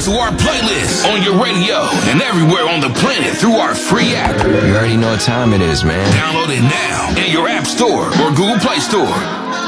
to our playlist on your radio and everywhere on the planet through our free app. You already know what time it is, man. Download it now in your App Store or Google Play Store.